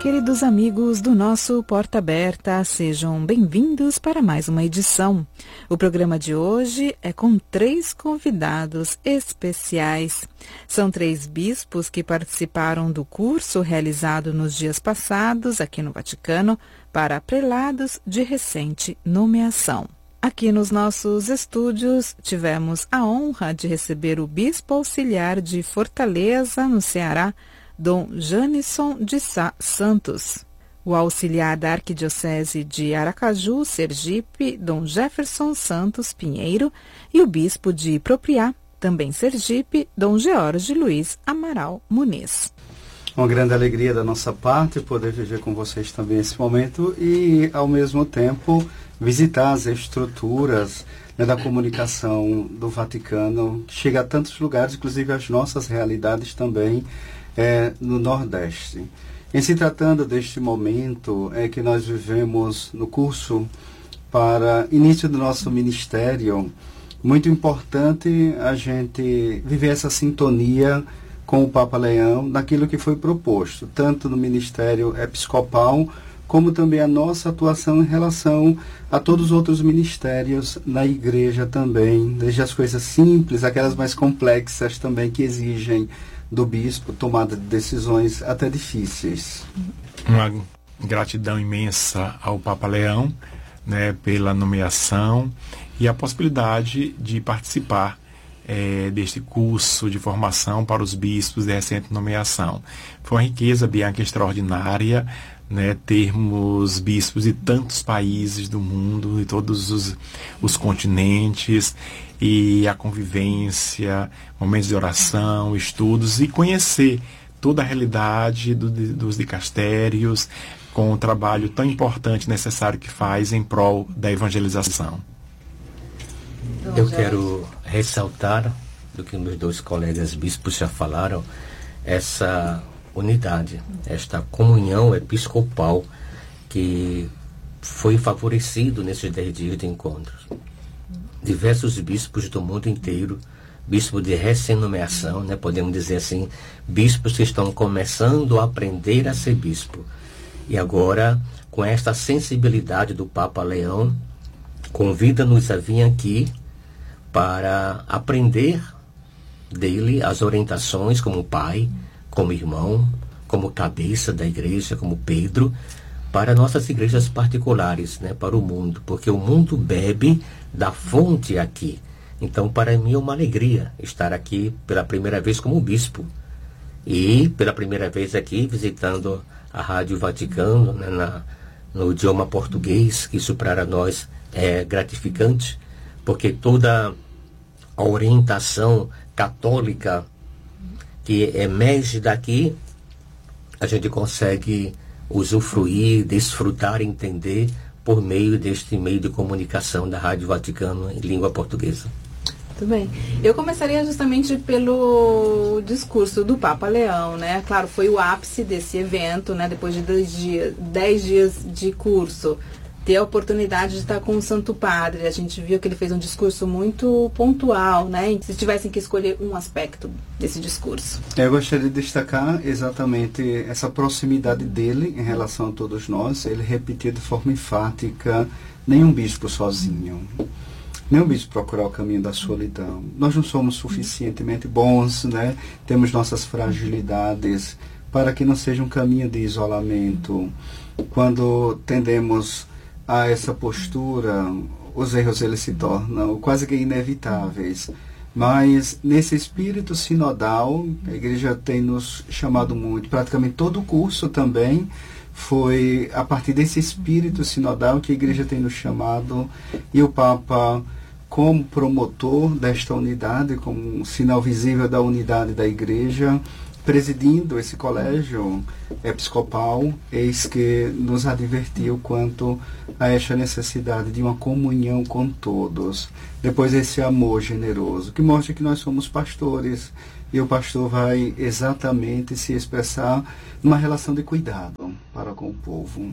Queridos amigos do nosso Porta Aberta, sejam bem-vindos para mais uma edição. O programa de hoje é com 3 convidados especiais. São 3 bispos que participaram do curso realizado nos dias passados aqui no Vaticano para prelados de recente nomeação. Aqui nos nossos estúdios tivemos a honra de receber o bispo auxiliar de Fortaleza, no Ceará, Dom Janisson de Sá Santos, o auxiliar da Arquidiocese de Aracaju, Sergipe, Dom Jefferson Santos Pinheiro, e o bispo de Propriá, também Sergipe, Dom George Luiz Amaral Muniz. Uma grande alegria da nossa parte poder viver com vocês também esse momento e, ao mesmo tempo, visitar as estruturas da comunicação do Vaticano, que chega a tantos lugares, inclusive as nossas realidades também, no Nordeste. Em se tratando deste momento que nós vivemos no curso para início do nosso ministério, muito importante a gente viver essa sintonia com o Papa Leão naquilo que foi proposto, tanto no ministério episcopal, como também a nossa atuação em relação a todos os outros ministérios na igreja também, desde as coisas simples, aquelas mais complexas também que exigem do bispo tomada de decisões até difíceis. Uma gratidão imensa ao Papa Leão, pela nomeação e a possibilidade de participar deste curso de formação para os bispos de recente nomeação. Foi uma riqueza, Bianca, extraordinária, termos bispos de tantos países do mundo, de todos os continentes, e a convivência, momentos de oração, estudos, e conhecer toda a realidade dos dicastérios, com o trabalho tão importante e necessário que faz em prol da evangelização. Eu quero ressaltar do que meus 2 colegas bispos já falaram, essa unidade, esta comunhão episcopal que foi favorecido nesses 10 dias de encontros. Diversos bispos do mundo inteiro, bispos de recém-nomeação, podemos dizer assim, bispos que estão começando a aprender a ser bispo. E agora, com esta sensibilidade do Papa Leão, convida-nos a vir aqui para aprender dele as orientações como pai, como irmão, como cabeça da igreja, como Pedro, para nossas igrejas particulares, para o mundo, porque o mundo bebe da fonte aqui. Então, para mim é uma alegria estar aqui pela primeira vez como bispo e pela primeira vez aqui visitando a Rádio Vaticano, no idioma português. Isso para nós é gratificante, porque toda a orientação católica que emerge daqui, a gente consegue usufruir, desfrutar, entender por meio deste meio de comunicação da Rádio Vaticano em língua portuguesa. Muito bem. Eu começaria justamente pelo discurso do Papa Leão, Claro, foi o ápice desse evento, depois de 10 dias de curso. Ter a oportunidade de estar com o Santo Padre. A gente viu que ele fez um discurso muito pontual, Se tivessem que escolher um aspecto desse discurso. Eu gostaria de destacar exatamente essa proximidade dele em relação a todos nós. Ele repetiu de forma enfática: nenhum bispo sozinho. Nenhum bispo procurar o caminho da solidão. Nós não somos suficientemente bons, Temos nossas fragilidades para que não seja um caminho de isolamento. Quando tendemos a essa postura, os erros eles se tornam quase que inevitáveis. Mas nesse espírito sinodal, a igreja tem nos chamado muito, praticamente todo o curso também foi a partir desse espírito sinodal que a igreja tem nos chamado, e o Papa, como promotor desta unidade, como um sinal visível da unidade da igreja, presidindo esse colégio episcopal, eis que nos advertiu quanto a esta necessidade de uma comunhão com todos. Depois esse amor generoso, que mostra que nós somos pastores, e o pastor vai exatamente se expressar numa relação de cuidado para com o povo.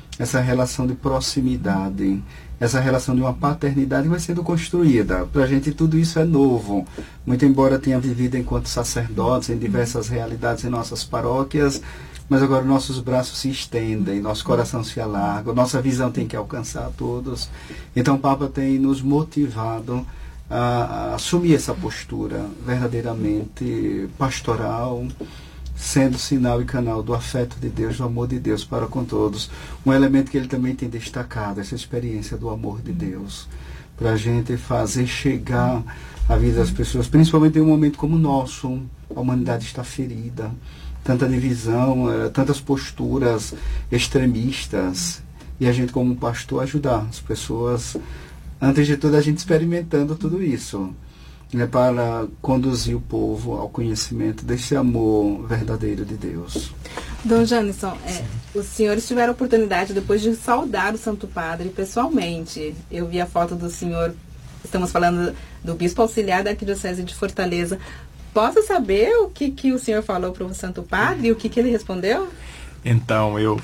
essa relação de proximidade, essa relação de uma paternidade vai sendo construída. Para a gente tudo isso é novo. Muito embora tenha vivido enquanto sacerdotes em diversas realidades em nossas paróquias, mas agora nossos braços se estendem, nosso coração se alarga, nossa visão tem que alcançar a todos. Então o Papa tem nos motivado a assumir essa postura verdadeiramente pastoral, sendo sinal e canal do afeto de Deus, do amor de Deus para com todos. Um elemento que ele também tem destacado, essa experiência do amor de Deus, para a gente fazer chegar a vida das pessoas, principalmente em um momento como o nosso. A humanidade está ferida, tanta divisão, tantas posturas extremistas, e a gente como pastor ajudar as pessoas, antes de tudo a gente experimentando tudo isso, para conduzir o povo ao conhecimento desse amor verdadeiro de Deus. Dom Janison, os senhores tiveram a oportunidade depois de saudar o Santo Padre pessoalmente. Eu vi a foto do senhor, estamos falando do Bispo Auxiliar da Arquidiocese de Fortaleza. Posso saber o que o senhor falou para o Santo Padre e o que ele respondeu? Então, eu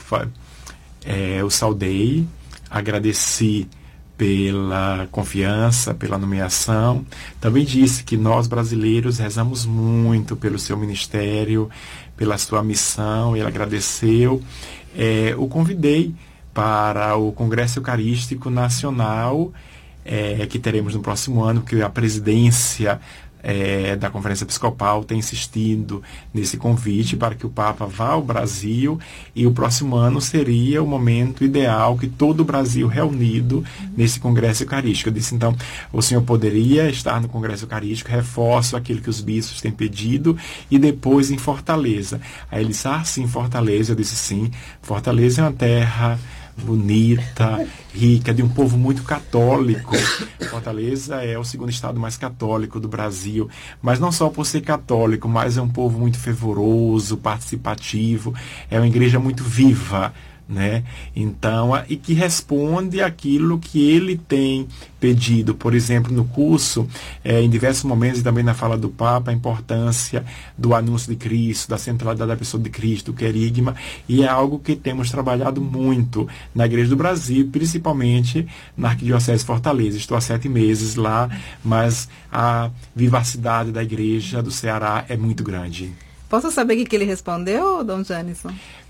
saudei, agradeci pela confiança, pela nomeação. Também disse que nós brasileiros rezamos muito pelo seu ministério, pela sua missão. Ele agradeceu. O convidei para o Congresso Eucarístico Nacional, que teremos no próximo ano, porque a presidência da Conferência Episcopal tem insistido nesse convite para que o Papa vá ao Brasil, e o próximo ano seria o momento ideal que todo o Brasil reunido nesse Congresso Eucarístico. Eu disse, então, o senhor poderia estar no Congresso Eucarístico, reforço aquilo que os bispos têm pedido, e depois em Fortaleza. Aí ele disse, sim, Fortaleza. Eu disse, sim, Fortaleza é uma terra bonita, rica, de um povo muito católico. Fortaleza é o segundo estado mais católico do Brasil, mas não só por ser católico, mas é um povo muito fervoroso, participativo, é uma igreja muito viva, né? Então, e que responde àquilo que ele tem pedido. Por exemplo, no curso, em diversos momentos, e também na fala do Papa, a importância do anúncio de Cristo, da centralidade da pessoa de Cristo, do querigma, e é algo que temos trabalhado muito na Igreja do Brasil, principalmente na Arquidiocese de Fortaleza. Estou há 7 meses lá, mas a vivacidade da Igreja do Ceará é muito grande. Posso saber o que ele respondeu, Dom Janison?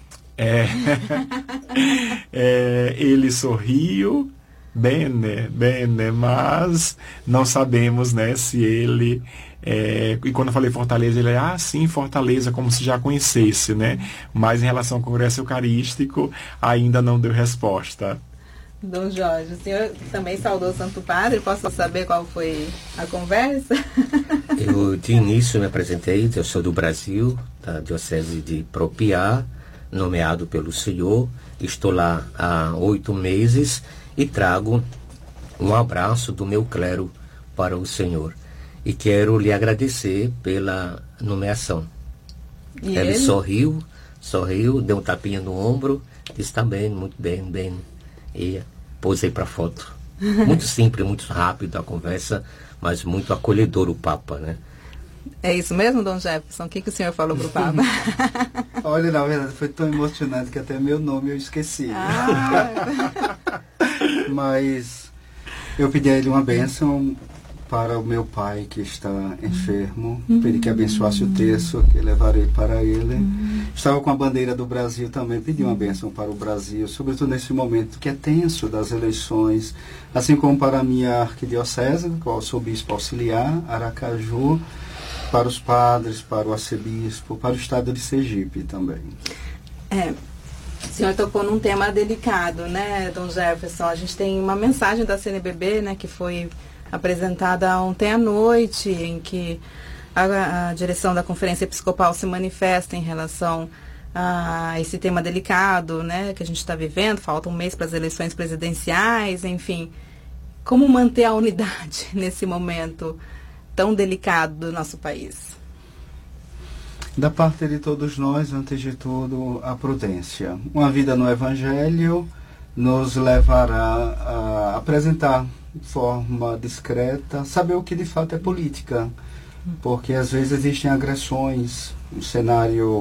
Ele sorriu, bene, mas não sabemos, né, se ele... e quando eu falei Fortaleza, ele sim, Fortaleza, como se já conhecesse, né? Mas em relação ao Congresso Eucarístico, ainda não deu resposta. Dom Jorge, o senhor também saudou o Santo Padre? Posso saber qual foi a conversa? Eu, de início, me apresentei, eu sou do Brasil, da Diocese de Propiá, nomeado pelo Senhor. Estou lá há 8 meses e trago um abraço do meu clero para o Senhor. E quero lhe agradecer pela nomeação. E ele sorriu, deu um tapinha no ombro, disse, tá bem, muito bem. E posei para foto. Muito simples, muito rápido a conversa, mas muito acolhedor o Papa, né? É isso mesmo, Dom Jefferson? O que o senhor falou para o Papa? Olha, na verdade, foi tão emocionante que até meu nome eu esqueci. Mas eu pedi a ele uma bênção para o meu pai, que está enfermo. Pedi que abençoasse o terço, que levarei para ele. Estava com a bandeira do Brasil também, pedi uma bênção para o Brasil, sobretudo nesse momento que é tenso das eleições, assim como para a minha arquidiocese, do qual sou bispo auxiliar, Aracaju, para os padres, para o arcebispo, para o estado de Sergipe também. O senhor tocou num tema delicado, né, Dom Jefferson? A gente tem uma mensagem da CNBB, né, que foi apresentada ontem à noite, em que a direção da Conferência Episcopal se manifesta em relação a esse tema delicado, né, que a gente está vivendo. Falta um mês para as eleições presidenciais, enfim. Como manter a unidade nesse momento tão delicado do nosso país? Da parte de todos nós, antes de tudo, a prudência. Uma vida no Evangelho nos levará a apresentar de forma discreta, saber o que de fato é política, porque às vezes existem agressões, um cenário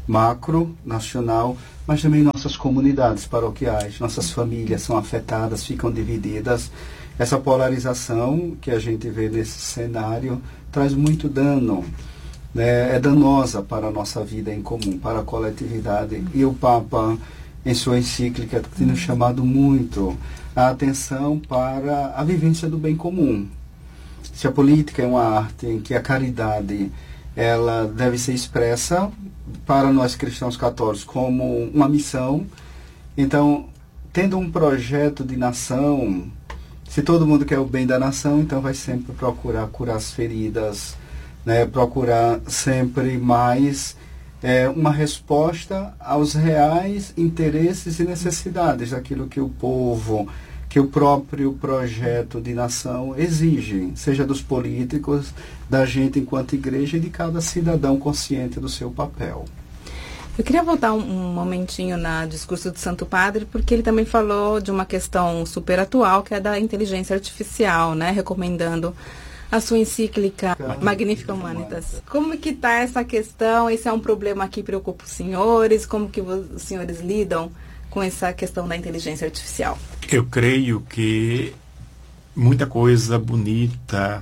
macro, nacional, mas também nossas comunidades paroquiais, nossas famílias são afetadas, ficam divididas. Essa polarização que a gente vê nesse cenário traz muito dano, né? É danosa para a nossa vida em comum, para a coletividade. E o Papa, em sua encíclica, tem nos chamado muito a atenção para a vivência do bem comum. Se a política é uma arte em que a caridade ela deve ser expressa para nós cristãos católicos como uma missão, então, tendo um projeto de nação, se todo mundo quer o bem da nação, então vai sempre procurar curar as feridas, né? Procurar sempre mais uma resposta aos reais interesses e necessidades daquilo que o povo, que o próprio projeto de nação exige, seja dos políticos, da gente enquanto igreja e de cada cidadão consciente do seu papel. Eu queria voltar um momentinho no discurso do Santo Padre, porque ele também falou de uma questão super atual, que é da inteligência artificial, né? Recomendando a sua encíclica Magnificat Humanitas. Como que está essa questão? Esse é um problema que preocupa os senhores? Como que os senhores lidam com essa questão da inteligência artificial? Eu creio que muita coisa bonita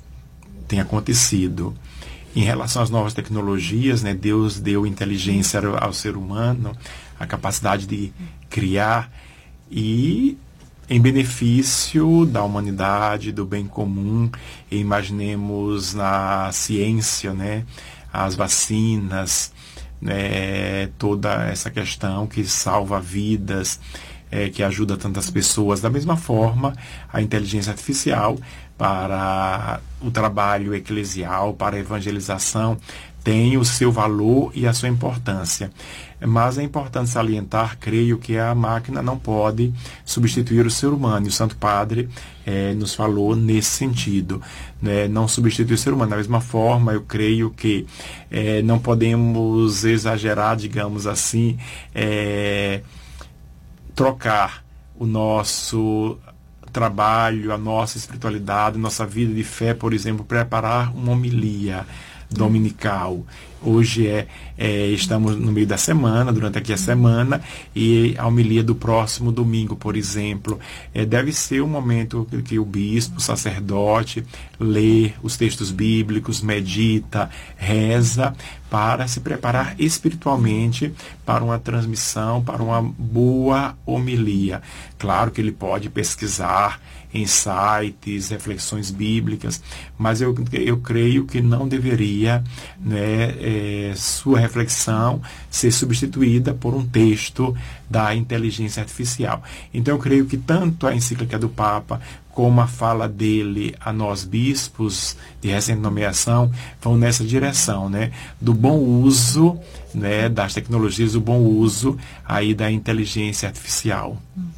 tem acontecido. Em relação às novas tecnologias, né, Deus deu inteligência ao ser humano, a capacidade de criar, e em benefício da humanidade, do bem comum. Imaginemos na ciência, né, as vacinas, né, toda essa questão que salva vidas, que ajuda tantas pessoas. Da mesma forma, a inteligência artificial para o trabalho eclesial, para a evangelização, tem o seu valor e a sua importância. Mas é importante salientar, creio, que a máquina não pode substituir o ser humano. E o Santo Padre nos falou nesse sentido, né? Não substitui o ser humano. Da mesma forma, eu creio que não podemos exagerar, digamos assim, trocar o nosso trabalho, a nossa espiritualidade, nossa vida de fé, por exemplo, preparar uma homilia dominical. Hoje estamos no meio da semana, durante aqui a semana, e a homilia do próximo domingo, por exemplo, deve ser um momento que o bispo, o sacerdote, lê os textos bíblicos, medita, reza, para se preparar espiritualmente para uma transmissão, para uma boa homilia. Claro que ele pode pesquisar em sites, reflexões bíblicas, mas eu creio que não deveria, né, sua reflexão ser substituída por um texto da inteligência artificial. Então eu creio que tanto a encíclica do Papa como a fala dele a nós bispos de recente nomeação vão nessa direção, né, do bom uso, né, das tecnologias, do bom uso aí da inteligência artificial.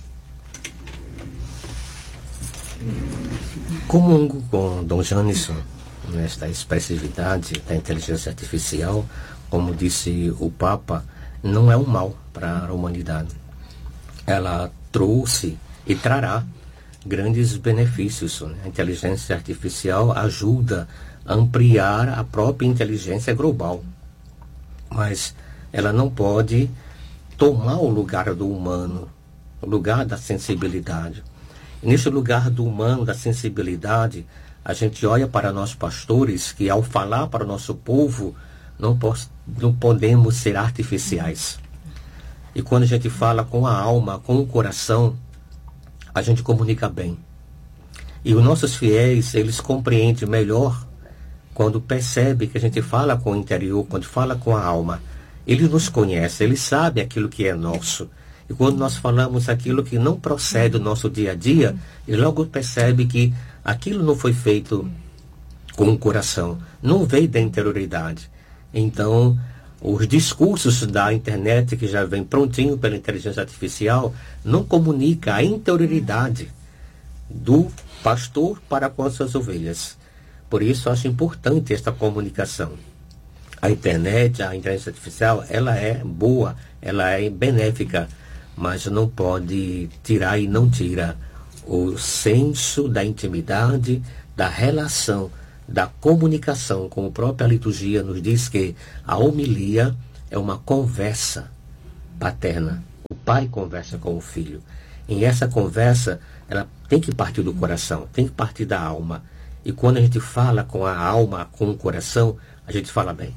Comungo com Dom Janison nesta expressividade da inteligência artificial. Como disse o Papa, não é um mal para a humanidade. Ela trouxe e trará grandes benefícios. A inteligência artificial ajuda a ampliar a própria inteligência global, mas ela não pode tomar o lugar do humano, o lugar da sensibilidade. Nesse lugar do humano, da sensibilidade, a gente olha para nós pastores que, ao falar para o nosso povo, não podemos ser artificiais. E quando a gente fala com a alma, com o coração, a gente comunica bem. E os nossos fiéis, eles compreendem melhor quando percebem que a gente fala com o interior, quando fala com a alma. Ele nos conhece, ele sabe aquilo que é nosso. E quando nós falamos aquilo que não procede do nosso dia a dia, ele logo percebe que aquilo não foi feito com o coração, não veio da interioridade. Então, os discursos da internet, que já vem prontinho pela inteligência artificial, não comunica a interioridade do pastor para com as suas ovelhas. Por isso, acho importante esta comunicação. A internet, a inteligência artificial, ela é boa, ela é benéfica, mas não pode tirar e não tira o senso da intimidade, da relação, da comunicação, como a própria liturgia nos diz que a homilia é uma conversa paterna. O pai conversa com o filho. E essa conversa, ela tem que partir do coração, tem que partir da alma. E quando a gente fala com a alma, com o coração, a gente fala bem.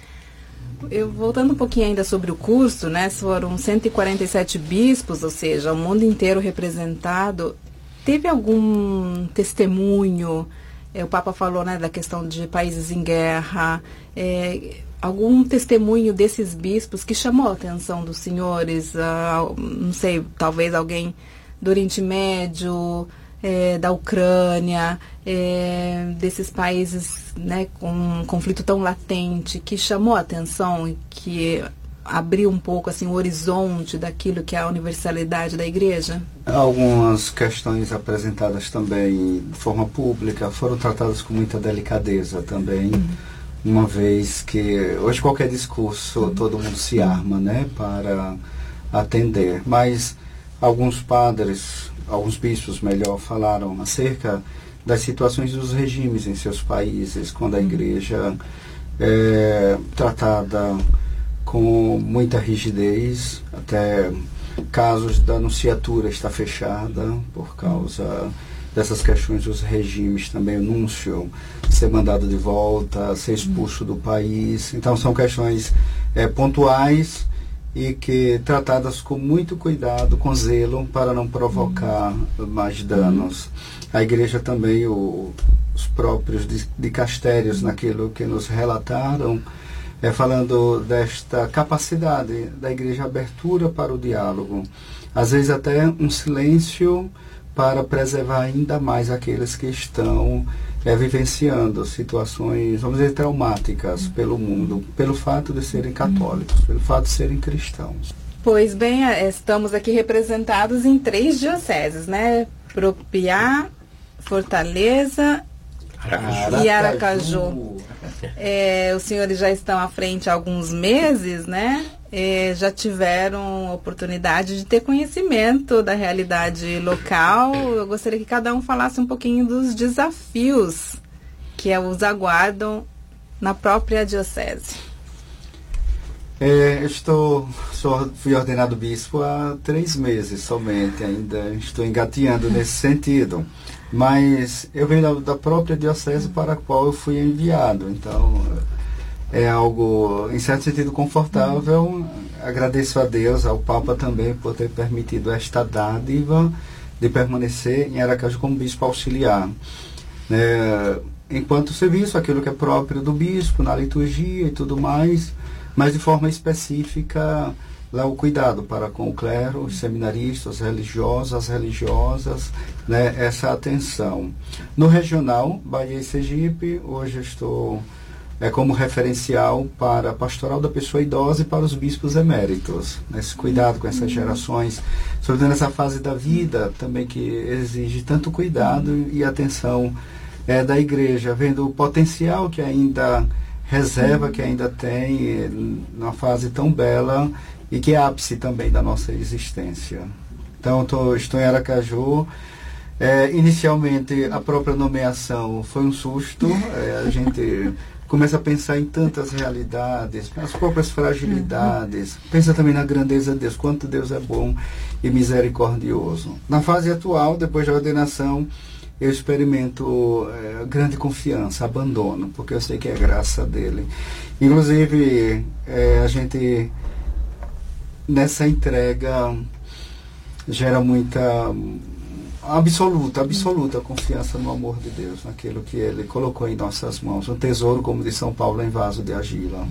Eu voltando um pouquinho ainda sobre o curso, né? Foram 147 bispos, ou seja, o mundo inteiro representado. Teve algum testemunho? O Papa falou, né, da questão de países em guerra. Algum testemunho desses bispos que chamou a atenção dos senhores? Não sei, talvez alguém do Oriente Médio, da Ucrânia, desses países, né, com um conflito tão latente, que chamou a atenção e que abriu um pouco assim, o horizonte daquilo que é a universalidade da Igreja? Algumas questões apresentadas também de forma pública foram tratadas com muita delicadeza também, uma vez que hoje qualquer discurso todo mundo se arma, né, para atender, mas alguns padres, alguns bispos melhor, falaram acerca das situações dos regimes em seus países, quando a Igreja é tratada com muita rigidez, até casos da nunciatura está fechada por causa dessas questões dos regimes, também o núncio ser mandado de volta, ser expulso do país. Então são questões pontuais e que tratadas com muito cuidado, com zelo, para não provocar mais danos. A Igreja também, os próprios dicastérios, naquilo que nos relataram, falando desta capacidade da Igreja, abertura para o diálogo, às vezes até um silêncio para preservar ainda mais aqueles que estão vivenciando situações, vamos dizer, traumáticas pelo mundo, pelo fato de serem católicos, pelo fato de serem cristãos. Pois bem, estamos aqui representados em 3 dioceses, né? Propiá, Fortaleza e Aracaju. Os senhores já estão à frente há alguns meses, né? Já tiveram oportunidade de ter conhecimento da realidade local. Eu gostaria que cada um falasse um pouquinho dos desafios que os aguardam na própria diocese. Fui ordenado bispo há 3 meses somente, ainda estou engateando nesse sentido. Mas eu venho da própria diocese para a qual eu fui enviado, então é algo, em certo sentido, confortável. Agradeço a Deus, ao Papa também, por ter permitido esta dádiva de permanecer em Aracaju como bispo auxiliar. Enquanto serviço, aquilo que é próprio do bispo, na liturgia e tudo mais, mas de forma específica, lá o cuidado para com o clero, os seminaristas, os religiosos, as religiosas, né, essa atenção. No regional, Bahia e Sergipe, hoje eu estou como referencial para a pastoral da pessoa idosa e para os bispos eméritos. Esse cuidado com essas gerações, sobretudo nessa fase da vida também que exige tanto cuidado e atenção da Igreja, vendo o potencial que ainda reserva, que ainda tem, numa fase tão bela e que é ápice também da nossa existência. Então, estou em Aracaju. Inicialmente, a própria nomeação foi um susto. A gente começa a pensar em tantas realidades, as próprias fragilidades. Pensa também na grandeza de Deus, quanto Deus é bom e misericordioso. Na fase atual, depois da ordenação, eu experimento grande confiança, abandono, porque eu sei que é graça dele. Inclusive, a gente, nessa entrega, gera muita absoluta confiança no amor de Deus, naquilo que Ele colocou em nossas mãos. Um tesouro, como diz São Paulo, em vaso de argila.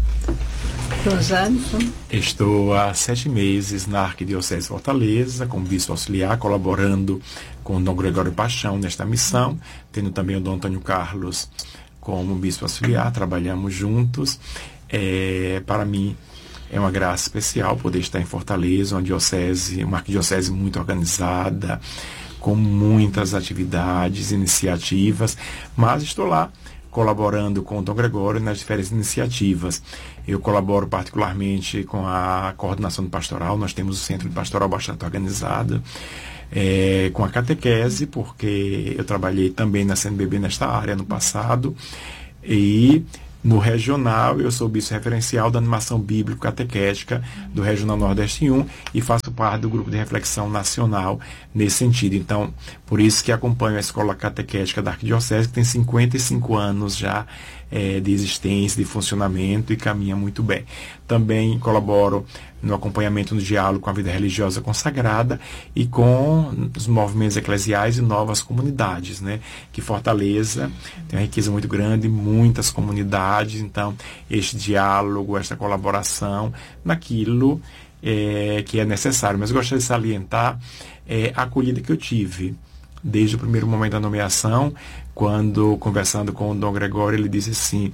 Estou há 7 meses na Arquidiocese de Fortaleza, como bispo auxiliar, colaborando com o Dom Gregório Paixão nesta missão, tendo também o Dom Antônio Carlos como bispo auxiliar, trabalhamos juntos. Para mim, é uma graça especial poder estar em Fortaleza, uma arquidiocese muito organizada, com muitas atividades, iniciativas, mas estou lá colaborando com o Dom Gregório nas diferentes iniciativas. Eu colaboro particularmente com a coordenação do pastoral, nós temos o centro de pastoral bastante organizado, com a catequese, porque eu trabalhei também na CNBB nesta área no passado, e No regional, eu sou bispo referencial da animação bíblico-catequética do Regional Nordeste 1 e faço parte do grupo de reflexão nacional nesse sentido. Então, por isso que acompanho a Escola Catequética da Arquidiocese, que tem 55 anos já de existência, de funcionamento e caminha muito bem. Também colaboro no acompanhamento no diálogo com a vida religiosa consagrada e com os movimentos eclesiais e novas comunidades, né? Que Fortaleza tem uma riqueza muito grande, muitas comunidades, então este diálogo, esta colaboração naquilo que é necessário. Mas eu gostaria de salientar a acolhida que eu tive desde o primeiro momento da nomeação, quando, conversando com o Dom Gregório, ele disse assim: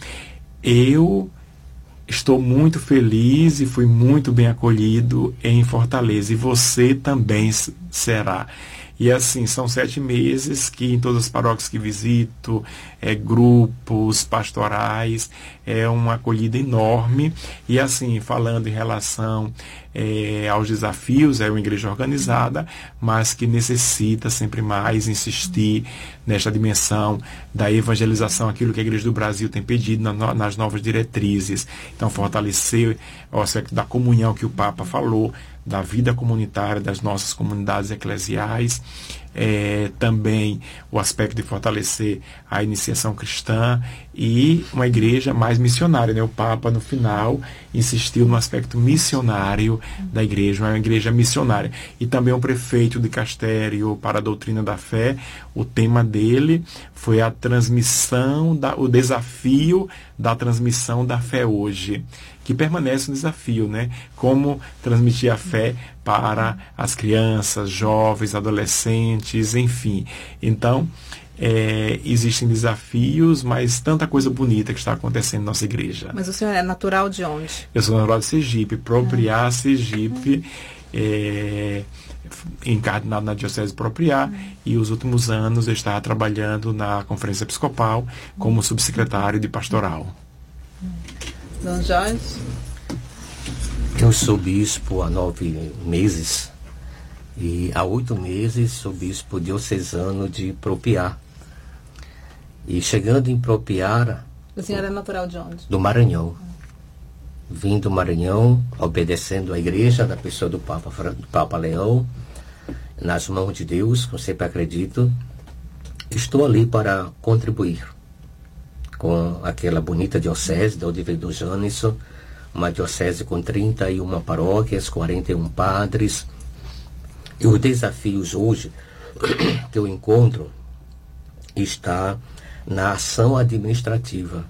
eu estou muito feliz e fui muito bem acolhido em Fortaleza, e você também será. E assim, são 7 meses que em todas as paróquias que visito, grupos pastorais, é uma acolhida enorme. E assim, falando em relação aos desafios, é uma igreja organizada, mas que necessita sempre mais insistir nesta dimensão da evangelização, aquilo que a Igreja do Brasil tem pedido nas novas diretrizes. Então, fortalecer o aspecto da comunhão que o Papa falou, da vida comunitária das nossas comunidades eclesiais, também o aspecto de fortalecer a iniciação cristã e uma igreja mais missionária, né? O Papa, no final, insistiu no aspecto missionário da igreja, uma igreja missionária. E também o prefeito de Castério para a Doutrina da Fé, o tema dele foi a transmissão, o desafio da transmissão da fé hoje, que permanece um desafio, né? Como transmitir a fé para as crianças, jovens, adolescentes, enfim. Então, existem desafios, mas tanta coisa bonita que está acontecendo na nossa igreja. Mas o senhor é natural de onde? Eu sou natural de Sergipe, Propriá, Sergipe, encardinado na Diocese de Propriá, e os últimos anos eu estava trabalhando na Conferência Episcopal como subsecretário de Pastoral. Dom Jorge? Eu sou bispo há 9 meses e há 8 meses sou bispo diocesano de Propriá. E chegando em Propriá... O senhor é natural de onde? Do Maranhão. Vim do Maranhão, obedecendo à igreja da pessoa do Papa Leão, nas mãos de Deus, como sempre acredito. Estou ali para contribuir com aquela bonita diocese da Odivedo Janisson, uma diocese com 31 paróquias, 41 padres. E os desafios hoje que eu encontro está na ação administrativa.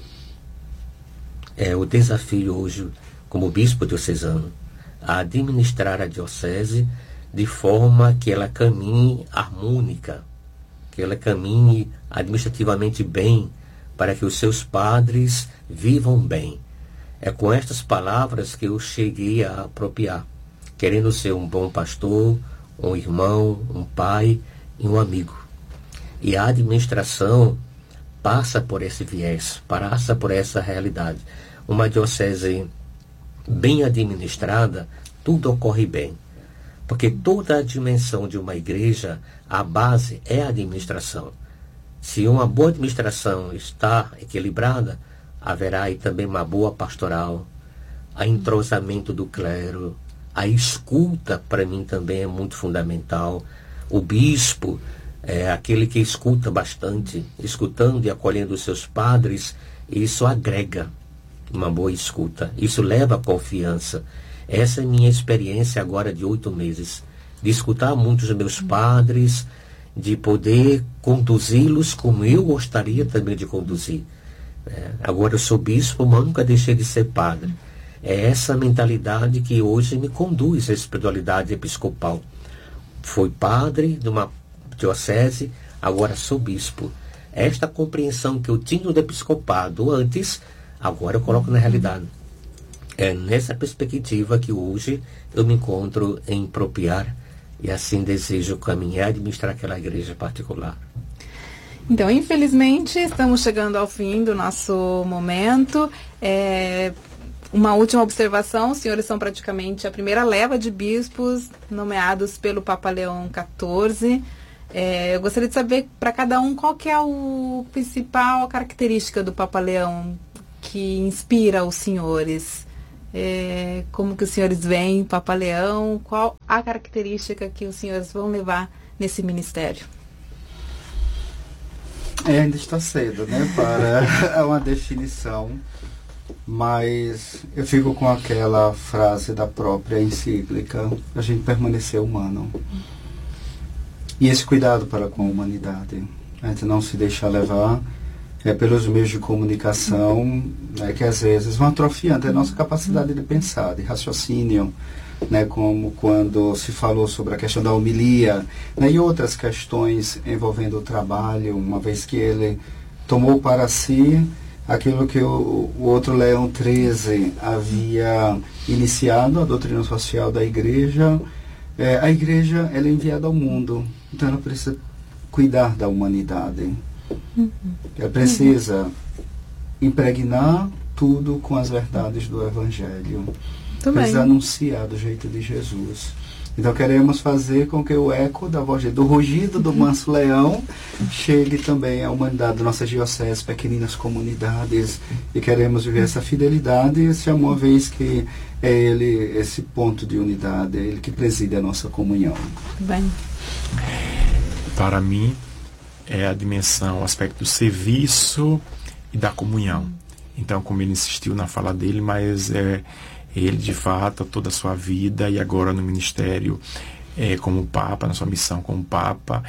É o desafio hoje, como bispo diocesano, a administrar a diocese de forma que ela caminhe harmônica, que ela caminhe administrativamente bem, para que os seus padres vivam bem. É com estas palavras que eu cheguei a apropriar, querendo ser um bom pastor, um irmão, um pai e um amigo. E a administração passa por esse viés, passa por essa realidade. Uma diocese bem administrada, tudo ocorre bem. Porque toda a dimensão de uma igreja, a base é a administração. Se uma boa administração está equilibrada, haverá aí também uma boa pastoral, a entrosamento do clero, a escuta, para mim, também é muito fundamental. O bispo é aquele que escuta bastante, escutando e acolhendo os seus padres, isso agrega uma boa escuta, isso leva a confiança. Essa é a minha experiência agora de 8 meses, de escutar muitos dos meus padres, de poder conduzi-los como eu gostaria também de conduzir. Agora eu sou bispo, mas nunca deixei de ser padre. É essa mentalidade que hoje me conduz à espiritualidade episcopal. Fui padre de uma diocese, agora sou bispo. Esta compreensão que eu tinha do episcopado antes, agora eu coloco na realidade. É nessa perspectiva que hoje eu me encontro em Propriá, e assim desejo caminhar e administrar aquela igreja particular. Então, infelizmente, estamos chegando ao fim do nosso momento. Uma última observação: os senhores são praticamente a primeira leva de bispos nomeados pelo Papa Leão XIV. Eu gostaria de saber, para cada um, qual que é a principal característica do Papa Leão. que inspira os senhores? Como que os senhores veem Papa Leão? Qual a característica que os senhores vão levar nesse ministério? Ainda está cedo, né, para uma definição, mas eu fico com aquela frase da própria encíclica: a gente permanecer humano. E esse cuidado para com a humanidade, a gente não se deixar levar pelos meios de comunicação, né, que às vezes vão atrofiando a nossa capacidade de pensar, de raciocínio, né, como quando se falou sobre a questão da homilia, né, e outras questões envolvendo o trabalho, uma vez que ele tomou para si aquilo que o outro Leão XIII havia iniciado, a doutrina social da Igreja. A Igreja, ela é enviada ao mundo, então ela precisa cuidar da humanidade. Ela precisa impregnar tudo com as verdades do Evangelho. Precisa anunciar do jeito de Jesus. Então queremos fazer com que o eco da voz do rugido do manso leão chegue também à humanidade da nossa diocese, pequeninas comunidades, e queremos viver essa fidelidade, esse amor, uma vez que é Ele, esse ponto de unidade, é Ele que preside a nossa comunhão. Bem. Para mim, é a dimensão, o aspecto do serviço e da comunhão. Então, como ele insistiu na fala dele, mas ele, de fato, toda a sua vida e agora no ministério como Papa, na sua missão como Papa,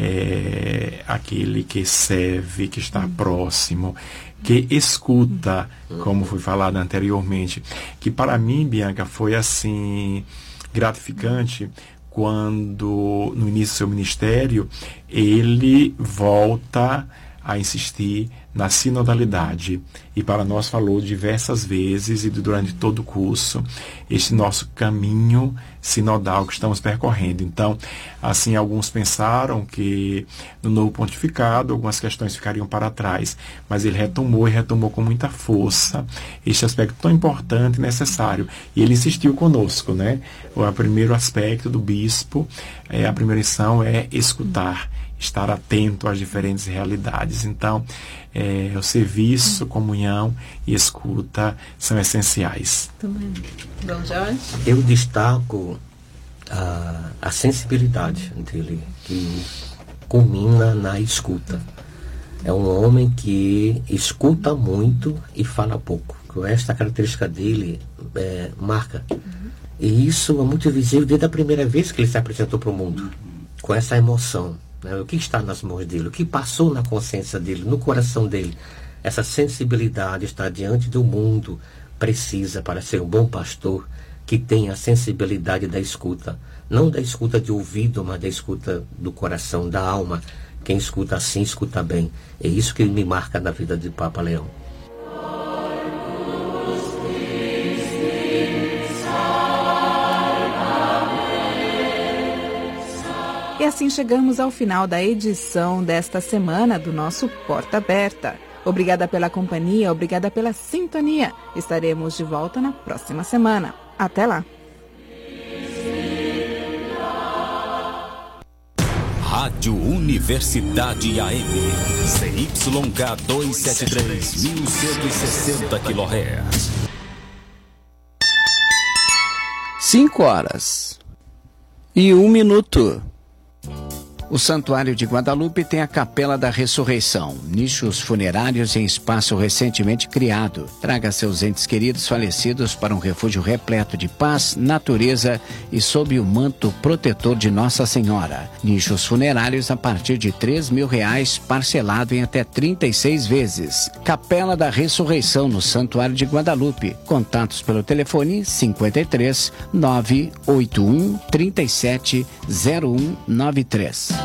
aquele que serve, que está próximo, que escuta, como foi falado anteriormente, que para mim, Bianca, foi assim gratificante quando no início do seu ministério ele volta a insistir na sinodalidade, e para nós falou diversas vezes e durante todo o curso este nosso caminho sinodal que estamos percorrendo. Então, assim, alguns pensaram que no novo pontificado algumas questões ficariam para trás, mas ele retomou com muita força este aspecto tão importante e necessário, e ele insistiu conosco, né? O primeiro aspecto do bispo, a primeira lição é escutar, estar atento às diferentes realidades. Então, o serviço, comunhão e escuta são essenciais. Dom Jorge? Eu destaco a sensibilidade dele, que culmina na escuta. É um homem que escuta muito e fala pouco. Esta característica dele marca. E isso é muito visível desde a primeira vez que ele se apresentou para o mundo, com essa emoção. O que está nas mãos dele, o que passou na consciência dele, no coração dele. Essa sensibilidade está diante do mundo, precisa para ser um bom pastor que tenha a sensibilidade da escuta. Não da escuta de ouvido, mas da escuta do coração, da alma. Quem escuta assim, escuta bem. É isso que me marca na vida de Papa Leão. E assim chegamos ao final da edição desta semana do nosso Porta Aberta. Obrigada pela companhia, obrigada pela sintonia. Estaremos de volta na próxima semana. Até lá! Rádio Universidade AM, CYK 273, 1160 kHz. 5h01. O Santuário de Guadalupe tem a Capela da Ressurreição, nichos funerários em espaço recentemente criado. Traga seus entes queridos falecidos para um refúgio repleto de paz, natureza e sob o manto protetor de Nossa Senhora. Nichos funerários a partir de R$3.000, parcelado em até 36 vezes. Capela da Ressurreição no Santuário de Guadalupe. Contatos pelo telefone 53 981 37 0193.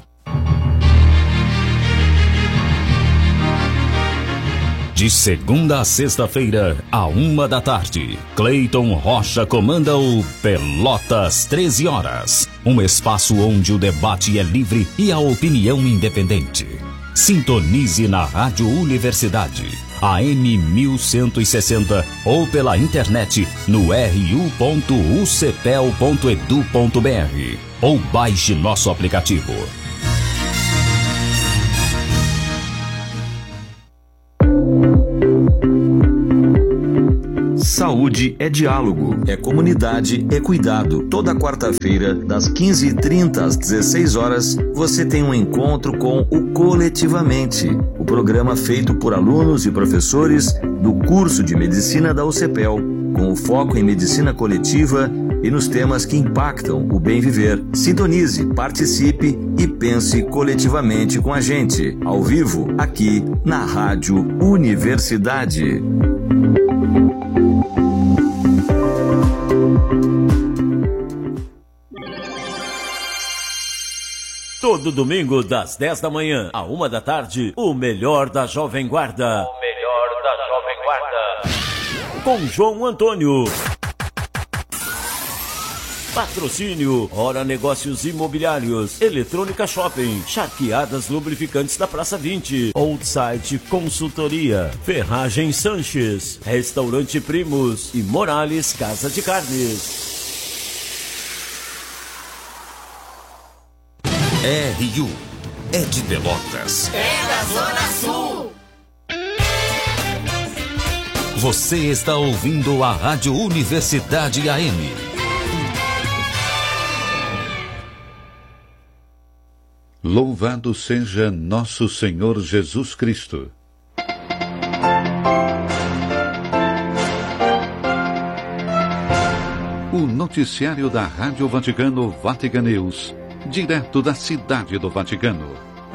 De segunda a sexta-feira, à 13h, Cleiton Rocha comanda o Pelotas 13 horas. Um espaço onde o debate é livre e a opinião independente. Sintonize na Rádio Universidade, AM 1160 ou pela internet no ru.ucpel.edu.br ou baixe nosso aplicativo. Saúde é diálogo, é comunidade, é cuidado. Toda quarta-feira, das 15h30 às 16 horas, você tem um encontro com o Coletivamente, o programa feito por alunos e professores do curso de Medicina da UCPEL, com o foco em medicina coletiva e nos temas que impactam o bem viver. Sintonize, participe e pense coletivamente com a gente, ao vivo, aqui na Rádio Universidade. Todo domingo, das 10 da manhã à 1 da tarde, o melhor da Jovem Guarda. O melhor da Jovem Guarda. Com João Antônio. Patrocínio, Hora Negócios Imobiliários, Eletrônica Shopping, Charqueadas Lubrificantes da Praça 20, Oldsite Consultoria, Ferragem Sanches, Restaurante Primos e Morales Casa de Carnes. RU é de Pelotas. É da Zona Sul. Você está ouvindo a Rádio Universidade AM. Louvado seja nosso Senhor Jesus Cristo. O noticiário da Rádio Vaticano, Vatican News, direto da Cidade do Vaticano.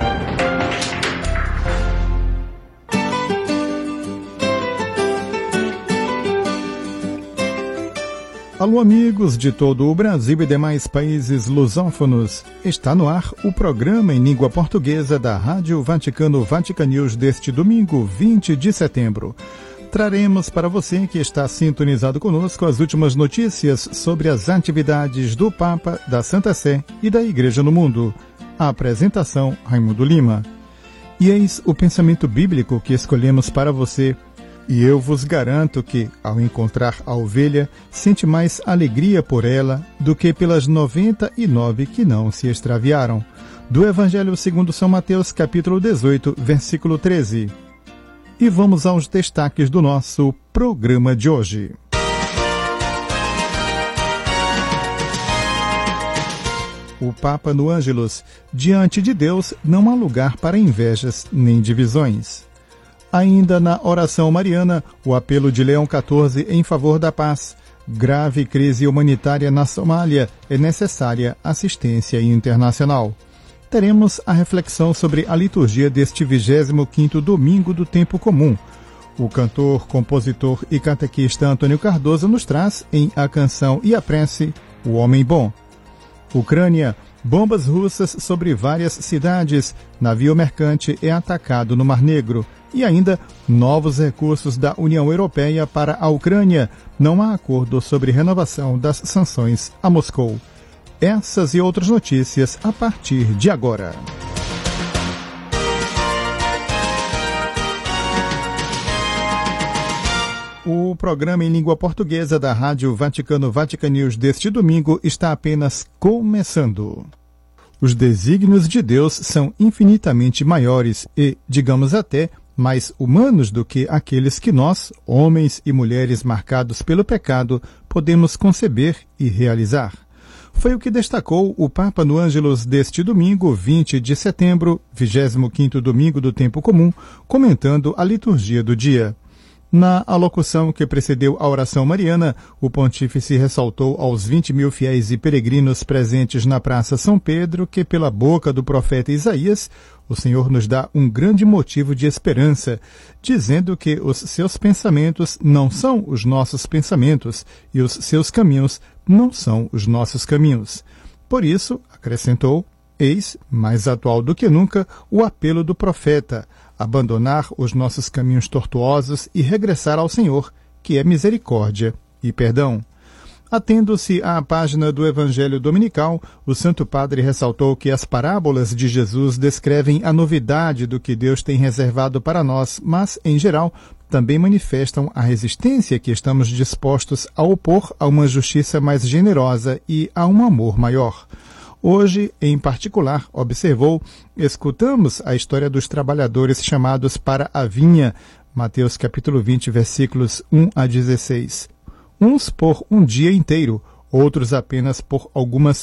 Alô, amigos de todo o Brasil e demais países lusófonos. Está no ar o programa em língua portuguesa da Rádio Vaticano Vatican News deste domingo, 20 de setembro. Traremos para você que está sintonizado conosco as últimas notícias sobre as atividades do Papa, da Santa Sé e da Igreja no mundo. A apresentação, Raimundo Lima. E eis o pensamento bíblico que escolhemos para você. E eu vos garanto que, ao encontrar a ovelha, sente mais alegria por ela do que pelas 99 que não se extraviaram. Do Evangelho segundo São Mateus, capítulo 18, versículo 13. E vamos aos destaques do nosso programa de hoje. O Papa no Ângelus: diante de Deus não há lugar para invejas nem divisões. Ainda na oração mariana, o apelo de Leão XIV em favor da paz. Grave crise humanitária na Somália, é necessária assistência internacional. Teremos a reflexão sobre a liturgia deste 25º domingo do tempo comum. O cantor, compositor e catequista Antônio Cardoso nos traz, em A Canção e a Prece, O Homem Bom. Ucrânia: bombas russas sobre várias cidades. Navio mercante é atacado no Mar Negro. E ainda, novos recursos da União Europeia para a Ucrânia. Não há acordo sobre renovação das sanções a Moscou. Essas e outras notícias a partir de agora. O programa em língua portuguesa da Rádio Vaticano Vatican News deste domingo está apenas começando. Os desígnios de Deus são infinitamente maiores e, digamos até, mais humanos do que aqueles que nós, homens e mulheres marcados pelo pecado, podemos conceber e realizar. Foi o que destacou o Papa no Ângelus deste domingo, 20 de setembro, 25º domingo do tempo comum, comentando a liturgia do dia. Na alocução que precedeu a oração mariana, o pontífice ressaltou aos 20 mil fiéis e peregrinos presentes na Praça São Pedro que, pela boca do profeta Isaías, o Senhor nos dá um grande motivo de esperança, dizendo que os seus pensamentos não são os nossos pensamentos e os seus caminhos não são os nossos caminhos. Por isso, acrescentou, eis, mais atual do que nunca, o apelo do profeta: abandonar os nossos caminhos tortuosos e regressar ao Senhor, que é misericórdia e perdão. Atendo-se à página do Evangelho Dominical, o Santo Padre ressaltou que as parábolas de Jesus descrevem a novidade do que Deus tem reservado para nós, mas, em geral, também manifestam a resistência que estamos dispostos a opor a uma justiça mais generosa e a um amor maior. Hoje, em particular, observou, escutamos a história dos trabalhadores chamados para a vinha, Mateus capítulo 20, versículos 1 a 16. uns por um dia inteiro, outros apenas por algumas